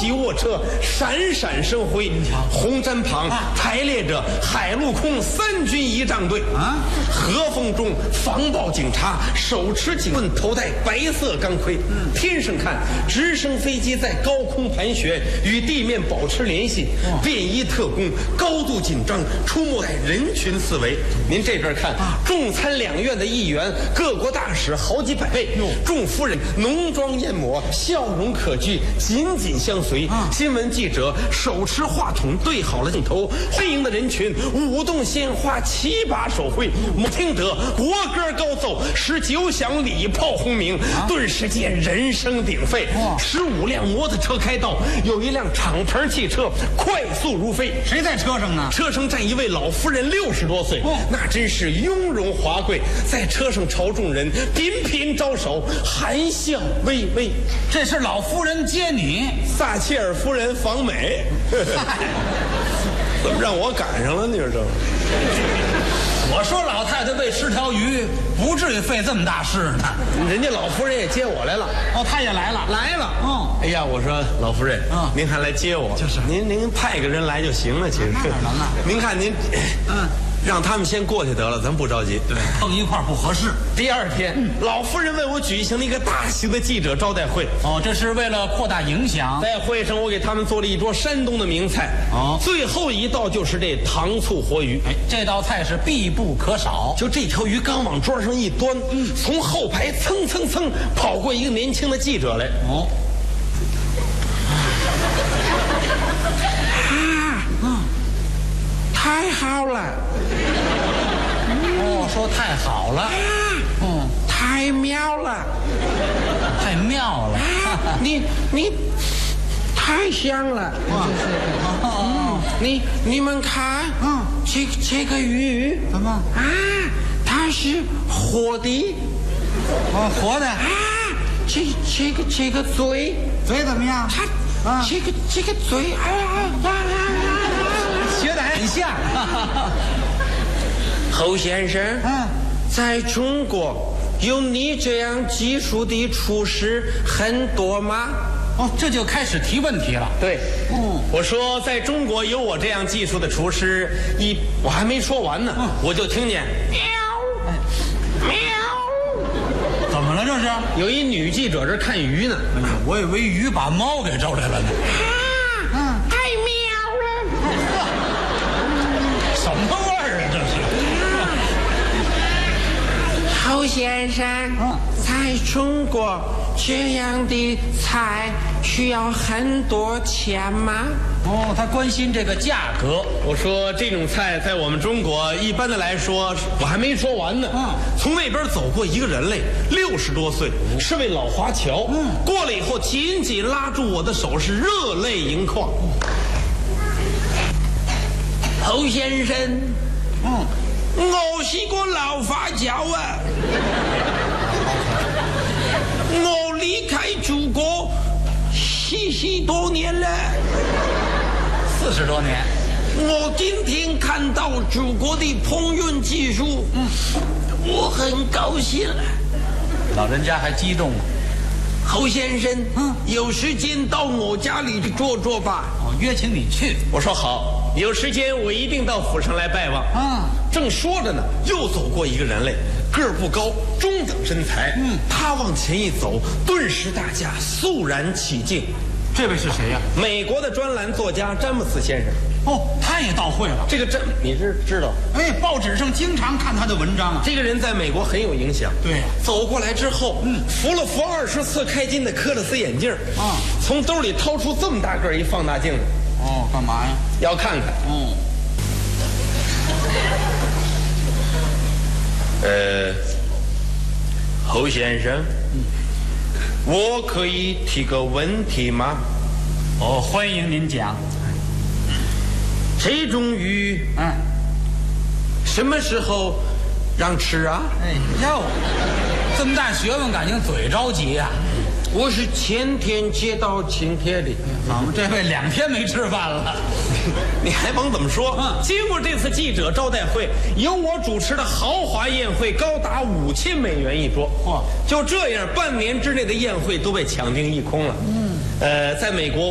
级卧车闪闪生辉，红毡旁排列着海陆空3军仪仗队啊，和风中防暴警察手持警棍，头戴白色钢盔，天上看直升飞机在高空盘旋，与地面保持联系，便衣特工高度紧张，出没在人群四围。您这边看，众参两院的议员、各国大使好几百位，众夫人浓妆艳抹，笑容可掬，紧紧相随。新闻记者手持话筒对好了镜头，欢迎的人群舞动鲜花，齐把手挥。听得国歌高奏，19响礼炮轰鸣，顿时间人声鼎沸。15辆摩托车开道，有一辆敞篷汽车快速如飞。 谁在车上呢？ 车上站一位老夫人，60多岁，那真是雍容华贵，在车上朝众人频频招手，含笑微微。 这是老夫人接你， 撒切尔夫人访美。怎么让我赶上了？你说这？ 我说老太太为吃条鱼，不至于费这么大事呢。 人家老夫人也接我来了。 哦，她也来了。 来了。哎呀，我说老夫人，您还来接我？ 就是您派个人来就行了。其实哪能啊？ 您看您，让他们先过去得了，咱不着急。 对，碰一块不合适。 第2天，老夫人为我举行了一个大型的记者招待会。 这是为了扩大影响。 在会上，我给他们做了一桌山东的名菜。最后一道就是这糖醋活鱼。 这道菜是必不可少。 就这条鱼刚往桌上一端，从后排蹭蹭蹭跑过一个年轻的记者来。太好了！ 说太好了。 太妙了！ 太妙了！ 你太香了！你们看，这个鱼怎么它是活的。 活的。 这个嘴怎么样？ 它这个嘴， 学得很像。 侯先生，在中国有你这样技术的厨师很多吗？ 这就开始提问题了。 对，我说在中国有我这样技术的厨师，我还没说完呢，我就听见喵喵。 怎么了这是？ 有一女记者这看鱼呢。 我以为鱼把猫给招来了呢。 太妙了！ 什么味儿啊这是？ 侯先生，在中国这样的菜需要很多钱吗？ 他关心这个价格。 我说这种菜在我们中国一般的来说，我还没说完呢。从那边走过一个人类，60多岁，是位老华侨。过来以后紧紧拉住我的手，是热泪盈眶。侯先生，我是个老华侨啊，我离开祖国40多年了。 40多年。 我今天看到祖国的烹饪技术，我很高兴。 老人家还激动了。 侯先生，有时间到我家里去坐坐吧。 约请你去。 我说好，有时间我一定到府上来拜望。正说着呢，又走过一个人来，个儿不高，中等身材。他往前一走，顿时大家肃然起敬。 这位是谁呀？ 美国的专栏作家詹姆斯先生。 他也到会了。 这个你是知道？ 报纸上经常看他的文章啊。 这个人在美国很有影响。 对， 走过来之后，扶了扶20次开金的科勒斯眼镜，从兜里掏出这么大个一放大镜子。 干嘛呀？ 要看看。侯先生，我可以提个问题吗？ 欢迎您讲。 这种鱼，什么时候让吃啊？ 这么大学问，感情嘴着急呀。 我是前天接到请帖的。 咱们这位2天没吃饭了。 你还甭怎么说。经过这次记者招待会，由我主持的豪华宴会高达5000美元一桌。就这样，半年之内的宴会都被抢订一空了。在美国。